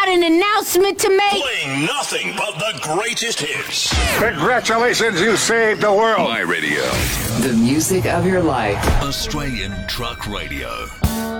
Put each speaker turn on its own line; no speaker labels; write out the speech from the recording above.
an announcement to make.
Playing nothing but the greatest hits.
Congratulations, you saved the world.
My radio.
The music of your life.
Australian Truck Radio.